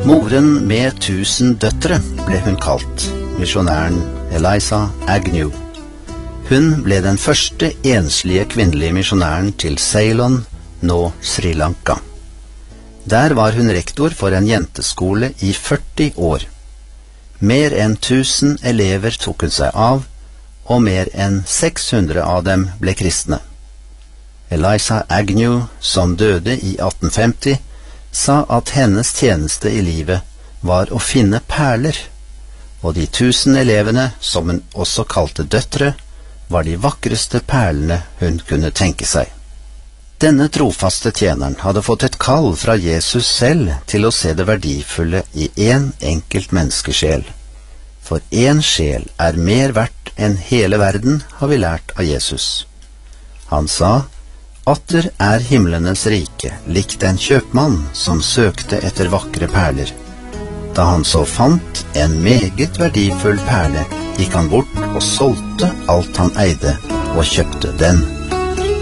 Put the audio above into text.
Moren med 1000 døtre ble hun kalt, misjonæren Eliza Agnew. Hun ble den første enslige kvinnelige misjonæren til Ceylon, nå Sri Lanka. Der var hun rektor for en jenteskole i 40 år. Mer enn 1000 elever tok hun seg av, og mer enn 600 av dem ble kristne. Eliza Agnew, som døde i 1850, sa at hennes tjeneste i livet var å finne perler, og de 1000 elevene, som hun også kalte døtre, var de vakreste perlene hun kunne tenke seg. Denne trofaste tjeneren hadde fått et kall fra Jesus selv til å se det verdifulle i en enkelt menneskesjel. For en sjel er mer verdt enn hele verden, har vi lært av Jesus. Han sa: «Atter er himlenes rike, likt en kjøpmann som søkte etter vakre perler. Da han så fant en meget verdifull perle, gikk han bort og solgte alt han eide, og kjøpte den.»